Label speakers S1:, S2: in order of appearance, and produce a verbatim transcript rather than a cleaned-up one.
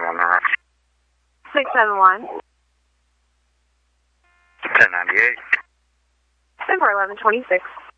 S1: number?
S2: six seven one.
S1: ten ninety-eight.
S2: ten four eleven twenty-six.